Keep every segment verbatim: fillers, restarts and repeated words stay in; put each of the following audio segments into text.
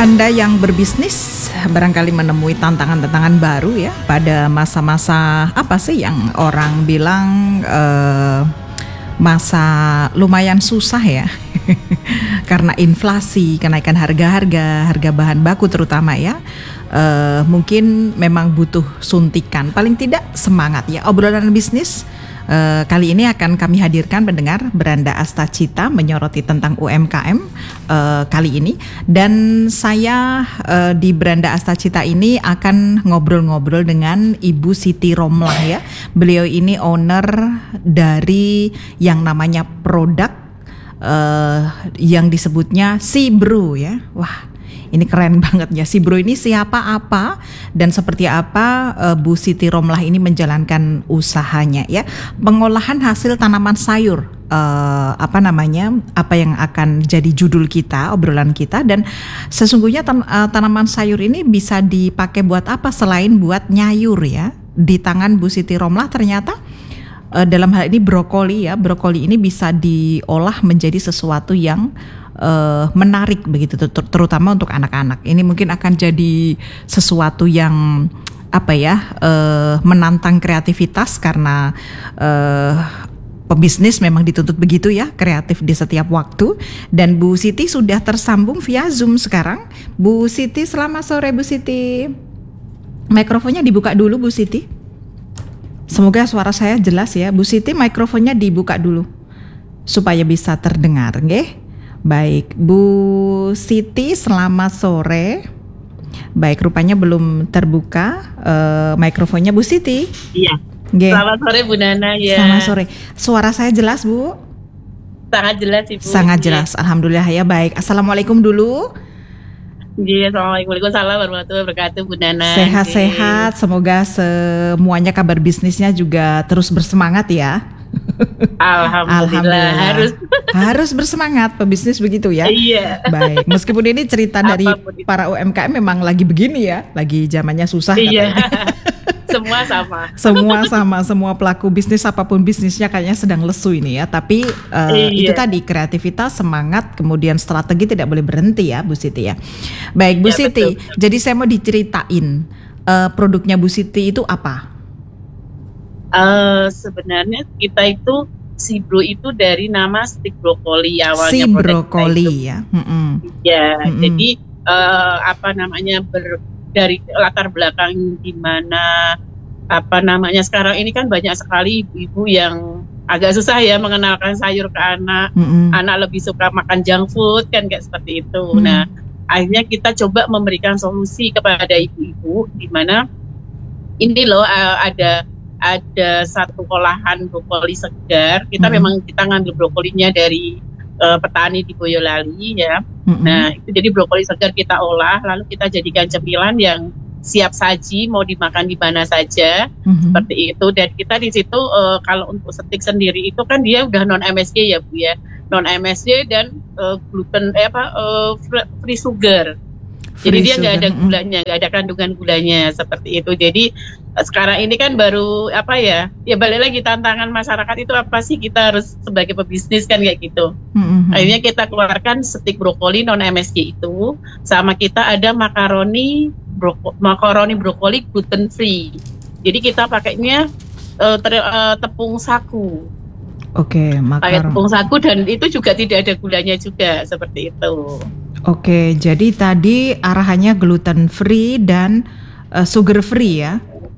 Anda yang berbisnis barangkali menemui tantangan-tantangan baru ya pada masa-masa apa sih yang orang bilang uh, masa lumayan susah ya karena inflasi, kenaikan harga-harga, harga bahan baku terutama ya. Uh, mungkin memang butuh suntikan, paling tidak semangat ya. Obrolan bisnis uh, kali ini akan kami hadirkan pendengar Beranda Astacita menyoroti tentang U M K M uh, kali ini. Dan saya uh, di Beranda Astacita ini akan ngobrol-ngobrol dengan Ibu Siti Romlah ya. Beliau ini owner dari yang namanya produk uh, yang disebutnya Sibru ya. Wah, ini keren banget ya. Sibru ini siapa, apa, dan seperti apa uh, Bu Siti Romlah ini menjalankan usahanya ya. Pengolahan hasil tanaman sayur, uh, apa namanya, apa yang akan jadi judul kita, obrolan kita. Dan sesungguhnya tan- uh, tanaman sayur ini bisa dipakai buat apa selain buat nyayur ya. Di tangan Bu Siti Romlah ternyata uh, dalam hal ini brokoli ya. Brokoli ini bisa diolah menjadi sesuatu yang Uh, menarik begitu ter- terutama untuk anak-anak. Ini mungkin akan jadi sesuatu yang apa ya uh, menantang kreativitas karena uh, pebisnis memang dituntut begitu ya, kreatif di setiap waktu. Dan Bu Siti sudah tersambung via Zoom sekarang. Bu Siti, selamat sore Bu Siti. Mikrofonnya dibuka dulu Bu Siti. Semoga suara saya jelas ya Bu Siti. Mikrofonnya dibuka dulu supaya bisa terdengar, nggih? Baik, Bu Siti, selamat sore. Baik, rupanya belum terbuka uh, mikrofonnya Bu Siti. Iya. Nge. Selamat sore Bu Nana ya. Selamat sore. Suara saya jelas Bu? Sangat jelas Ibu. Sangat jelas. Ya. Alhamdulillah ya. Baik. Assalamualaikum dulu. Iya, assalamualaikum warahmatullahi wabarakatuh Bu Nana. Sehat-sehat. Semoga semuanya kabar bisnisnya juga terus bersemangat ya. Alhamdulillah, Alhamdulillah. harus harus bersemangat pebisnis begitu ya. Iya. Baik, meskipun ini cerita dari para U M K M memang lagi begini ya, lagi zamannya susah iya. katanya. Semua sama. Semua sama, semua pelaku bisnis apapun bisnisnya kayaknya sedang lesu ini ya. Tapi uh, iya. itu tadi kreativitas, semangat, kemudian strategi tidak boleh berhenti ya Bu Siti ya. Baik Bu ya, Siti, betul. Jadi saya mau diceritain uh, produknya Bu Siti itu apa? Uh, sebenarnya kita itu Sibru itu dari nama stick brokoli awalnya. Si brokoli ya. Mm-mm. Ya, Mm-mm. jadi uh, apa namanya ber, dari latar belakang di mana apa namanya sekarang ini kan banyak sekali ibu-ibu yang agak susah ya mengenalkan sayur ke anak. Mm-mm. Anak lebih suka makan junk food kan kayak seperti itu. Mm. Nah, akhirnya kita coba memberikan solusi kepada ibu-ibu di mana ini loh uh, ada ada satu olahan brokoli segar. Kita mm-hmm. memang kita ngambil brokolinya dari uh, petani di Boyolali ya. Mm-hmm. Nah, itu jadi brokoli segar kita olah lalu kita jadikan cemilan yang siap saji, mau dimakan di mana saja. Mm-hmm. Seperti itu. Dan kita di situ uh, kalau untuk stik sendiri itu kan dia udah non M S G ya Bu ya. Non M S G dan uh, gluten eh apa uh, free sugar. Free Jadi dia nggak ada gulanya, nggak ada kandungan gulanya seperti itu. Jadi sekarang ini kan baru apa ya? Ya balik lagi tantangan masyarakat itu apa sih? Kita harus sebagai pebisnis kan kayak gitu. Mm-hmm. Akhirnya kita keluarkan stik brokoli non M S G itu, sama kita ada makaroni broko, makaroni brokoli gluten free. Jadi kita pakainya uh, ter, uh, tepung sagu. Oke, okay, makaroni. Pakai tepung sagu dan itu juga tidak ada gulanya juga seperti itu. Oke, jadi tadi arahannya gluten free dan uh, sugar free ya?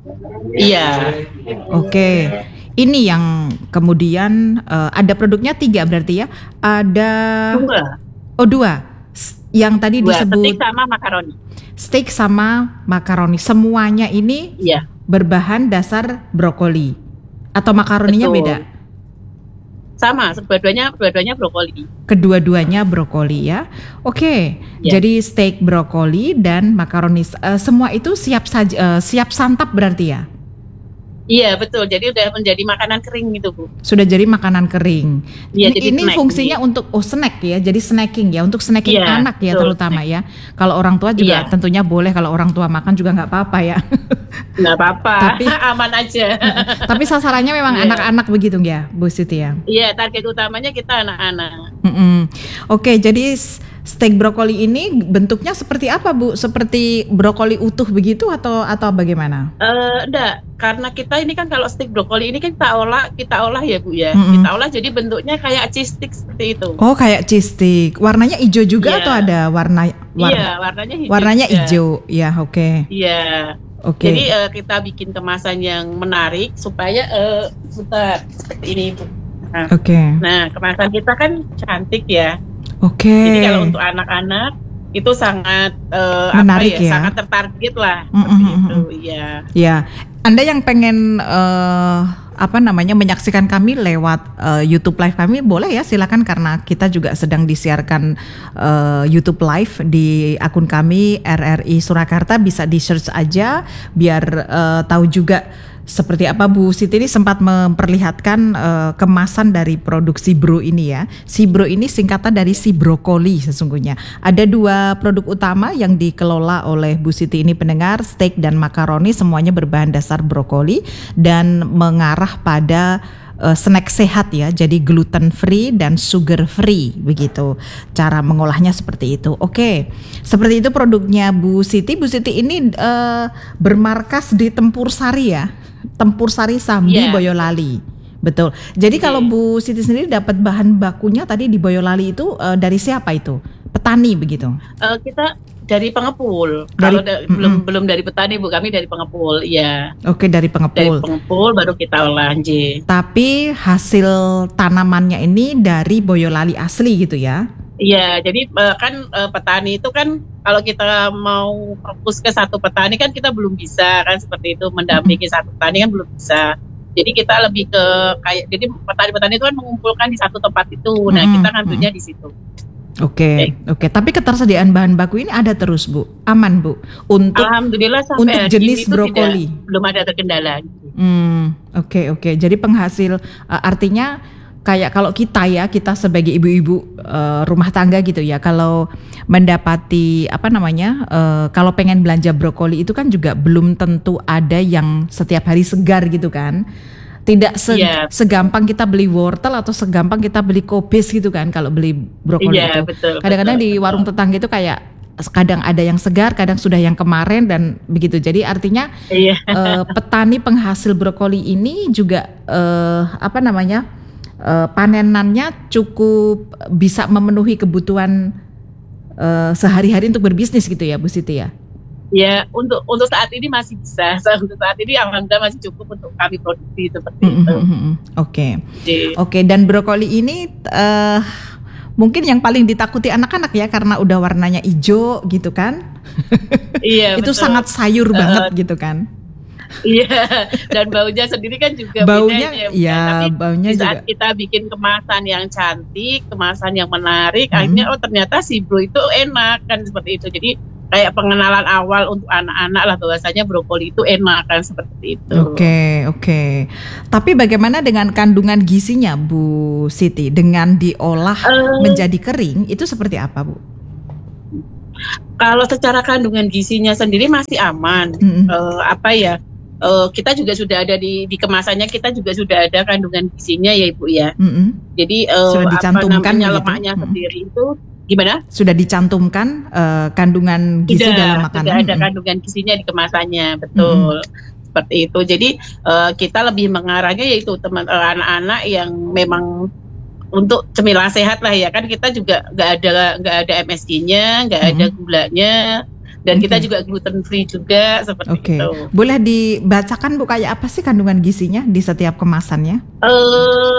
Iya. Oke, ini yang kemudian uh, ada produknya tiga berarti ya? Ada dua. Oh dua. Yang tadi dua, disebut steak sama makaroni. Steak sama makaroni. Semuanya ini iya. berbahan dasar brokoli atau makaroninya Betul. beda? Sama, kedua-duanya, kedua-duanya brokoli. Kedua-duanya brokoli ya. Oke, ya. Jadi steak brokoli dan makaroni uh, semua itu siap saja, uh, siap santap berarti ya? Iya betul, jadi udah menjadi makanan kering gitu Bu. Sudah jadi makanan kering. Iya, ini jadi ini snack, fungsinya iya. untuk oh snack ya, jadi snacking ya, untuk snacking iya, anak ya betul, terutama snack. ya. Kalau orang tua juga iya. tentunya boleh, kalau orang tua makan juga nggak apa-apa ya. Nggak apa-apa, tapi aman aja. Tapi sasarannya memang iya. anak-anak begitu ya, Bu Siti ya? Iya, target utamanya kita anak-anak. Mm-mm. Oke, jadi steak brokoli ini bentuknya seperti apa Bu? Seperti brokoli utuh begitu atau atau bagaimana? Eh, enggak, karena kita ini kan kalau steak brokoli ini kan kita olah, kita olah ya Bu ya. Mm-mm. Kita olah jadi bentuknya kayak cheese stick seperti itu. Oh, kayak cheese stick. Warnanya hijau juga Iya. atau ada warna warna Iya, warnanya hijau. warnanya juga. hijau. Ya, oke. Iya. Oke. Jadi eh, kita bikin kemasan yang menarik supaya eh bentar, seperti ini Bu. Nah, Oke. nah, kemasan kita kan cantik ya. Oke. Jadi kalau untuk anak-anak itu sangat eh, Menarik apa ya, ya. sangat tertarget lah Mm, seperti mm, mm, itu. Iya. Ya, Anda yang pengen eh, apa namanya menyaksikan kami lewat eh, YouTube Live kami boleh ya, silakan karena kita juga sedang disiarkan eh, YouTube Live di akun kami R R I Surakarta, bisa di search aja biar eh, tahu juga seperti apa Bu Siti ini sempat memperlihatkan eh, kemasan dari produksi Bro ini ya. Si Bro ini singkatan dari si brokoli sesungguhnya. Ada dua produk utama yang dikelola oleh Bu Siti ini pendengar, steak dan makaroni semuanya berbahan dasar brokoli dan mengarah pada uh, snack sehat ya. Jadi gluten free dan sugar free begitu. Cara mengolahnya seperti itu. Oke. Seperti itu produknya Bu Siti. Bu Siti ini uh, bermarkas di Tempur Sari ya. Tempur Sari Sambi Yeah. Boyolali. Betul. Jadi Oke. kalau Bu Siti sendiri dapat bahan bakunya tadi di Boyolali itu uh, dari siapa itu? Petani begitu. Eh, kita dari pengepul. Dari- Kalau da- mm-mm. belum belum dari petani Bu, kami dari pengepul. Iya. Oke, dari Dari pengepul. pengepul baru kita olah J. Tapi hasil tanamannya ini dari Boyolali asli gitu ya. Iya, jadi eh, kan eh, petani itu kan kalau kita mau fokus ke satu petani kan kita belum bisa kan seperti itu, mendampingi satu petani kan belum bisa. Jadi kita lebih ke kayak jadi petani-petani itu kan mengumpulkan di satu tempat itu. Nah, Mm-mm, kita ngambilnya di situ. Oke, oke. Tapi ketersediaan bahan baku ini ada terus Bu, aman Bu. Untuk Alhamdulillah sampai untuk hari jenis ini itu brokoli. tidak, belum ada terkendala. Hmm, oke oke. Jadi penghasil uh, artinya kayak kalau kita ya, kita sebagai ibu-ibu uh, rumah tangga gitu ya, kalau mendapati apa namanya, uh, kalau pengen belanja brokoli itu kan juga belum tentu ada yang setiap hari segar gitu kan. Tidak se- Iya. segampang kita beli wortel atau segampang kita beli kobis gitu kan kalau beli brokoli Iya, itu. betul. Kadang-kadang betul, di betul. warung tetangga itu kayak kadang ada yang segar, kadang sudah yang kemarin dan begitu. Jadi artinya Iya. eh, petani penghasil brokoli ini juga eh, apa namanya eh, panenannya cukup bisa memenuhi kebutuhan eh, sehari-hari untuk berbisnis gitu ya Bu Siti ya. Ya, untuk untuk saat ini masih bisa. Untuk saat ini alhamdulillah masih cukup untuk kami produksi seperti Mm, itu. mm, mm, mm. Oke, Jadi, oke. Dan brokoli ini eh, mungkin yang paling ditakuti anak-anak ya karena udah warnanya hijau gitu kan. iya, Itu betul. sangat sayur banget gitu kan. Iya, dan baunya sendiri kan juga Baunya, beda ya. iya, Tapi baunya di saat juga. kita bikin kemasan yang cantik, kemasan yang menarik, Hmm. akhirnya oh ternyata si bro itu enak kan seperti itu. Jadi kayak pengenalan awal untuk anak-anak lah bahwasanya brokoli itu enak kan seperti itu. Oke, oke. Tapi bagaimana dengan kandungan gizinya Bu Siti? Dengan diolah Eh, menjadi kering, itu seperti apa Bu? Kalau secara kandungan gizinya sendiri masih aman. Mm-mm. Eh, apa ya? eh, kita juga sudah ada di di kemasannya, kita juga sudah ada kandungan gizinya ya Ibu ya. Mm-mm. Jadi eh, Sudah apa dicantumkan namanya gitu? lemaknya Mm. sendiri itu gimana? Sudah dicantumkan eh, kandungan gizi Sudah, dalam makanan? sudah ada Mm-mm. kandungan gizinya di kemasannya, betul. Seperti itu. Jadi eh, kita lebih mengarahnya yaitu teman eh, anak-anak yang memang untuk cemilan sehat lah ya kan, kita juga nggak ada nggak ada M S G-nya, nggak ada gulanya, dan kita Oke. juga gluten free juga seperti Oke, itu. boleh dibacakan Bu kayak apa sih kandungan gizinya di setiap kemasannya? Eh,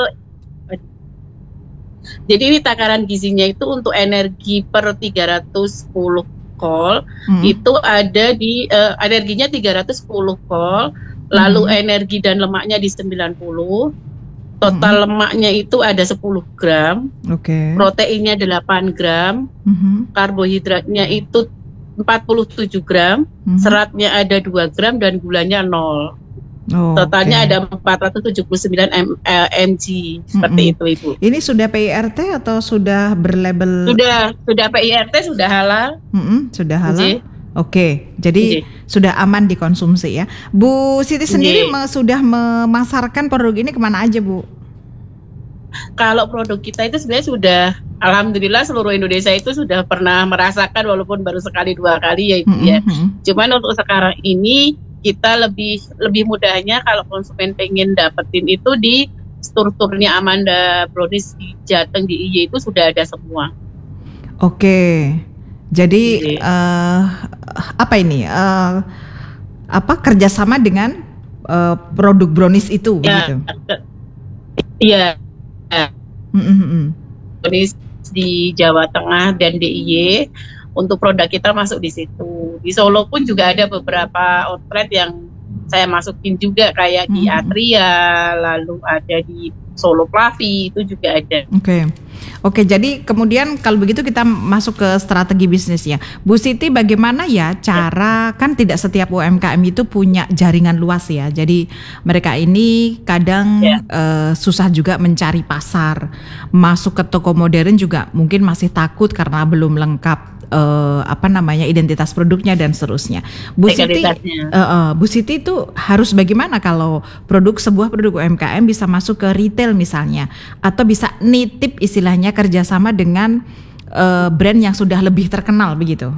jadi ini takaran gizinya itu untuk energi per tiga ratus sepuluh kol Mm. itu ada di eh, energinya tiga ratus sepuluh kol, lalu Hmm. energi dan lemaknya di sembilan puluh. Total lemaknya itu ada sepuluh gram, Oke. proteinnya delapan gram, Mhm. karbohidratnya itu empat puluh tujuh gram, Mhm. seratnya ada dua gram dan gulanya nol. Oh, Totalnya oke. ada empat ratus tujuh puluh sembilan m- eh, mg seperti Mm-mm. itu Ibu. Ini sudah P I R T atau sudah berlabel? Sudah sudah P I R T, sudah halal. Mm-mm, sudah halal. Nggih. Oke, jadi Nggih. sudah aman dikonsumsi ya. Bu Siti sendiri Nggih. me- sudah memasarkan produk ini kemana aja Bu? kalau produk kita itu sebenarnya sudah, alhamdulillah seluruh Indonesia itu sudah pernah merasakan walaupun baru sekali dua kali ya Ibu ya. Mm-mm. Cuman untuk sekarang ini kita lebih lebih mudahnya kalau konsumen pengen dapetin itu di strukturnya Amanda Brownies di Jateng di I Y itu sudah ada semua. Oke, jadi Iya. eh, apa ini? Eh, apa kerjasama dengan eh, produk brownies itu, Ya, begitu? iya. Mm-mm. Brownies di Jawa Tengah dan D I Y untuk produk kita masuk di situ. Di Solo pun juga ada beberapa outlet yang saya masukin juga kayak di Mhm. Atria, lalu ada di Solo Plavi itu juga ada. Oke, oke. Jadi kemudian kalau begitu kita masuk ke strategi bisnisnya. Bu Siti, bagaimana ya cara, kan tidak setiap U M K M itu punya jaringan luas ya. Jadi mereka ini kadang Ya. eh, susah juga mencari pasar. Masuk ke toko modern juga mungkin masih takut karena belum lengkap eh, apa namanya identitas produknya dan seterusnya. Bu Siti, Legalitasnya. eh, eh, Bu Siti itu harus bagaimana kalau produk sebuah produk U M K M bisa masuk ke retail misalnya, atau bisa nitip istilahnya kerjasama dengan eh, brand yang sudah lebih terkenal begitu,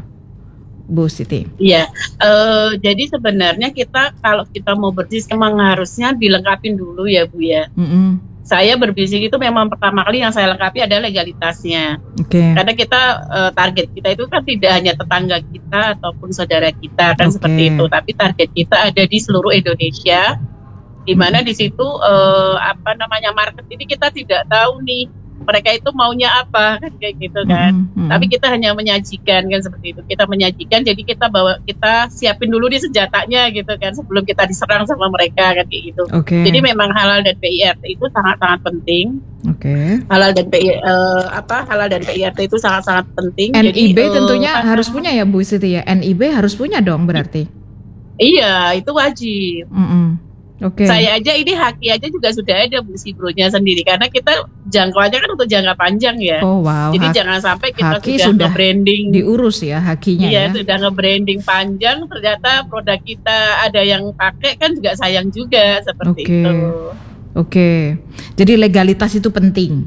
Bu Siti? Iya, eh, jadi sebenarnya kita kalau kita mau berbisnis memang harusnya dilengkapin dulu ya Bu ya. Mm-mm. Saya berbisnis itu memang pertama kali yang saya lengkapi adalah legalitasnya. Oke. Karena kita eh, target kita itu kan tidak hanya tetangga kita ataupun saudara kita kan Oke. seperti itu, tapi target kita ada di seluruh Indonesia, di mana di situ eh, apa namanya market ini kita tidak tahu nih mereka itu maunya apa kan kayak gitu kan. Mm-mm, mm-mm. Tapi kita hanya menyajikan kan seperti itu. Kita menyajikan, jadi kita bawa kita siapin dulu di senjatanya gitu kan sebelum kita diserang sama mereka kan kayak gitu. Oke. Jadi memang halal dan P I R T itu sangat-sangat penting. Oke. Halal dan P I, eh, apa halal dan P I R T itu sangat-sangat penting. N I B Jadi, eh, tentunya karena- harus punya ya Bu Siti ya. N I B harus punya dong berarti. Iya, itu wajib. Mm-mm. Oke. Saya aja ini haki aja juga sudah ada Bu Sibronya sendiri karena kita jangkauannya kan untuk jangka panjang ya. Oh wow. Jadi hak- jangan sampai kita haki sudah, sudah nge-branding. diurus ya hakinya Iya, ya. sudah nge-branding panjang, ternyata produk kita ada yang pakai kan juga sayang juga seperti Oke. itu. Oke. Jadi legalitas itu penting,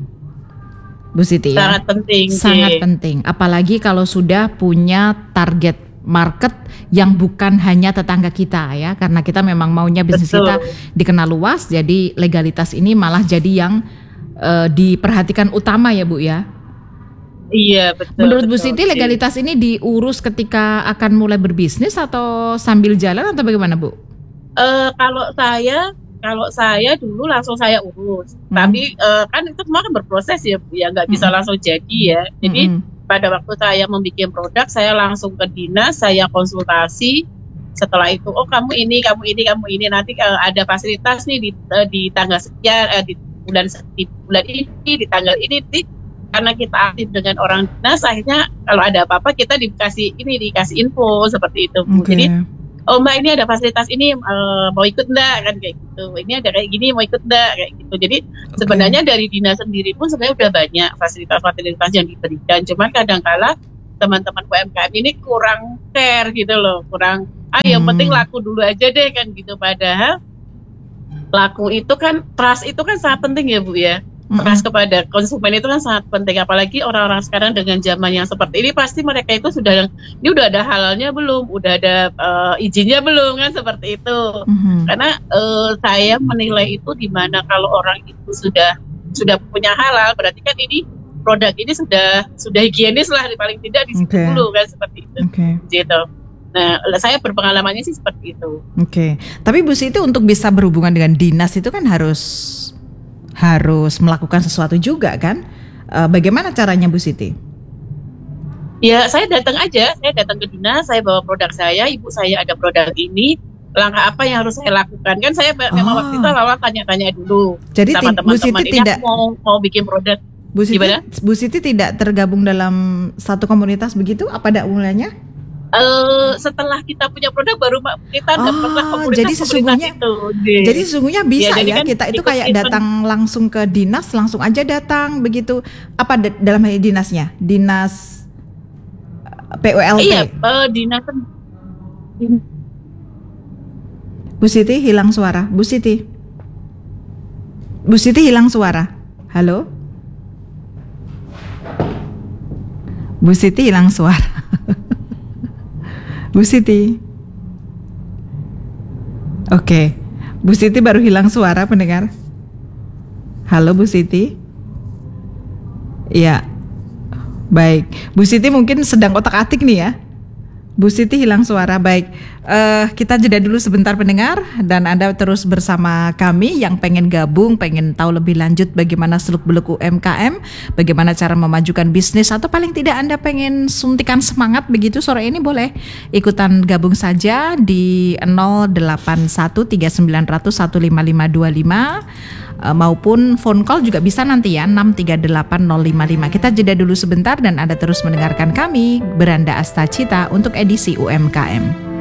Bu Siti ya. Sangat penting. Sangat J. penting. Apalagi kalau sudah punya target market yang bukan hanya tetangga kita ya, karena kita memang maunya bisnis Betul. kita dikenal luas, jadi legalitas ini malah jadi yang eh, diperhatikan utama ya Bu ya. Iya, betul. Menurut Bu betul, Siti J. legalitas ini diurus ketika akan mulai berbisnis atau sambil jalan atau bagaimana Bu? Eh, kalau saya kalau saya dulu langsung saya urus, Hmm. tapi eh, kan itu semua kan berproses ya, Bu, ya nggak bisa Hmm. langsung jadi ya. Jadi Mm-mm. pada waktu saya membuat produk, saya langsung ke dinas, saya konsultasi. Setelah itu, oh kamu ini, kamu ini, kamu ini, nanti eh, ada fasilitas nih di, eh, di tanggal sekian, eh, di bulan di bulan ini, di tanggal ini, di, karena kita aktif dengan orang dinas, akhirnya kalau ada apa-apa kita dikasih ini, dikasih info seperti itu, Bu. Oke. Jadi, oh Mbak ini ada fasilitas ini, eh, mau ikut enggak kan kayak gitu. Ini ada kayak gini, mau ikut enggak kayak gitu. Jadi Oke. sebenarnya dari dinas sendiri pun sebenarnya udah banyak fasilitas-fasilitas yang diberikan. Cuman kadang-kala teman-teman U M K M ini kurang care gitu loh, kurang. Ah yang Hmm. penting laku dulu aja deh kan gitu. Padahal laku itu kan, trust itu kan sangat penting ya Bu ya. Mm-mm. Trust kepada konsumen itu kan sangat penting, apalagi orang-orang sekarang dengan zaman yang seperti ini pasti mereka itu sudah, ini udah ada halalnya belum, udah ada eh, izinnya belum kan seperti itu. Mhm. Karena eh, saya menilai itu di mana kalau orang itu sudah sudah punya halal, berarti kan ini produk ini sudah sudah higienis lah paling tidak di situ Oke. dulu kan seperti itu. Oke. Gitu. Nah, saya berpengalamannya sih seperti itu. Oke, tapi Bu Siti untuk bisa berhubungan dengan dinas itu kan harus harus melakukan sesuatu juga kan? Eh, bagaimana caranya Bu Siti? Ya, saya datang aja, saya datang ke dinas, saya bawa produk saya, ibu saya ada produk ini, langkah apa yang harus saya lakukan? Kan saya memang Oh. waktu itu awal tanya-tanya dulu Jadi sama ti- Bu teman-teman, Siti ini tidak aku mau mau bikin produk. Bu Siti, Gimana? Bu Siti tidak tergabung dalam satu komunitas begitu? Apa ada mulanya? Eh, setelah kita punya produk baru ma- kita Oh, dapatlah komunitas jadi sesungguhnya- itu. Jadi, Jadi sesungguhnya bisa jadi ya, kan kita itu ikut kayak event. datang langsung ke dinas, langsung aja datang begitu. Apa da- dalam hal ini dinasnya? Dinas eh, P U L T. Iya, eh, dinas din- Bu Siti hilang suara. Bu Siti. Bu Siti hilang suara. Halo? Bu Siti hilang suara. Bu Siti. Oke. Bu Siti baru hilang suara pendengar. Halo Bu Siti. Iya. Baik. Bu Siti mungkin sedang otak-atik nih ya. Bu Siti hilang suara. Baik, uh, kita jeda dulu sebentar pendengar, dan Anda terus bersama kami yang pengen gabung, pengen tahu lebih lanjut bagaimana seluk-beluk U M K M, bagaimana cara memajukan bisnis, atau paling tidak Anda pengen suntikan semangat begitu sore ini, boleh ikutan gabung saja di nol delapan satu tiga sembilan nol nol satu lima lima dua lima, uh, maupun phone call juga bisa nanti ya, enam tiga delapan nol lima lima. Kita jeda dulu sebentar dan Anda terus mendengarkan kami Beranda Astacita untuk edisi U M K M.